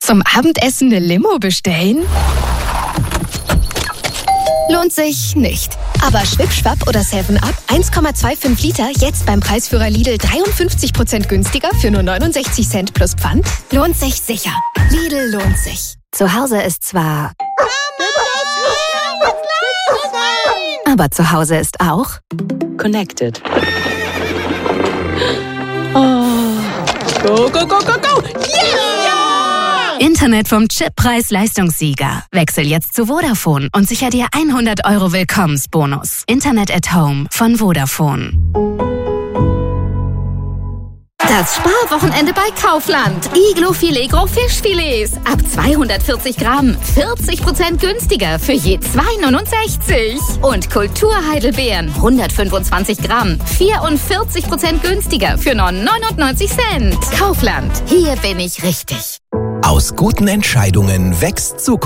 Zum Abendessen eine Limo bestellen? Lohnt sich nicht. Aber Schwipschwapp oder 7-Up 1,25 Liter jetzt beim Preisführer Lidl 53% günstiger für nur 69 Cent plus Pfand? Lohnt sich sicher. Lidl lohnt sich. Zu Hause ist zwar... Aber zu Hause ist auch... Connected. Oh. Go, go, go, go, go! Yeah! Internet vom Chippreis-Leistungssieger. Wechsel jetzt zu Vodafone und sicher dir 100 € Willkommensbonus. Internet at Home von Vodafone. Das Sparwochenende bei Kaufland. Iglo-Filet Gros Fischfilets. Ab 240 Gramm. 40% günstiger für je 2,69. Und Kulturheidelbeeren. 125 Gramm. 44% günstiger für nur 99 Cent. Kaufland. Hier bin ich richtig. Aus guten Entscheidungen wächst Zukunft.